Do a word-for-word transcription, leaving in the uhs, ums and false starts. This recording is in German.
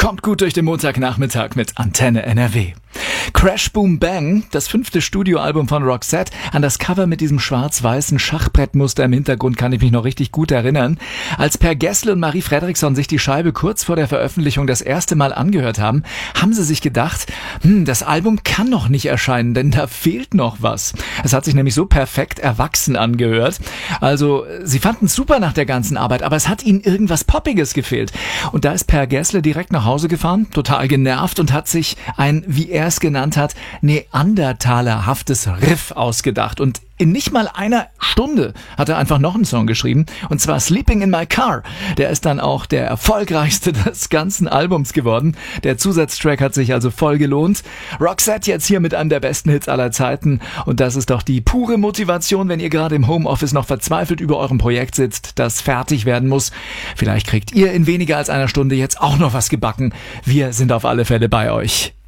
Kommt gut durch den Montagnachmittag mit Antenne N R W. Crash Boom Bang, das fünfte Studioalbum von Roxette. An das Cover mit diesem schwarz-weißen Schachbrettmuster im Hintergrund kann ich mich noch richtig gut erinnern. Als Per Gessle und Marie Fredriksson sich die Scheibe kurz vor der Veröffentlichung das erste Mal angehört haben, haben sie sich gedacht, hm, das Album kann noch nicht erscheinen, denn da fehlt noch was. Es hat sich nämlich so perfekt erwachsen angehört. Also, sie fanden es super nach der ganzen Arbeit, aber es hat ihnen irgendwas Poppiges gefehlt. Und da ist Per Gessle direkt nach Hause gefahren, total genervt, und hat sich ein, wie er es genannt hat, neandertalerhaftes Riff ausgedacht. Und in nicht mal einer Stunde hat er einfach noch einen Song geschrieben, und zwar Sleeping in My Car. Der ist dann auch der erfolgreichste des ganzen Albums geworden. Der Zusatztrack hat sich also voll gelohnt. Roxette jetzt hier mit einem der besten Hits aller Zeiten, und das ist doch die pure Motivation, wenn ihr gerade im Homeoffice noch verzweifelt über eurem Projekt sitzt, das fertig werden muss. Vielleicht kriegt ihr in weniger als einer Stunde jetzt auch noch was gebacken. Wir sind auf alle Fälle bei euch.